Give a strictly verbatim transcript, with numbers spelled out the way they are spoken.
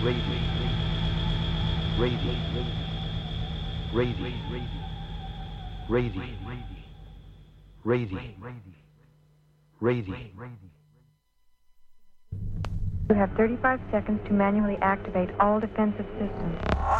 You have thirty-five seconds to manually activate all defensive systems.